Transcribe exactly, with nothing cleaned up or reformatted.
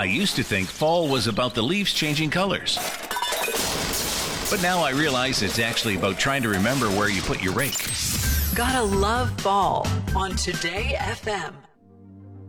I used to think fall was about the leaves changing colors. But now I realize it's actually about trying to remember where you put your rake. Gotta love fall on Today F M.